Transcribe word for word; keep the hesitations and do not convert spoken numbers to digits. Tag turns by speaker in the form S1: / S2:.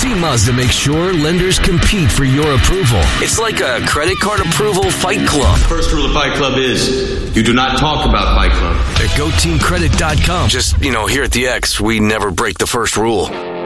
S1: Team Mazda makes sure lenders compete for your approval. It's like a credit card approval fight club.
S2: First rule of Fight Club is you do not talk about Fight Club.
S1: At go team credit dot com. Just, you know, here at the X, we never break the first rule.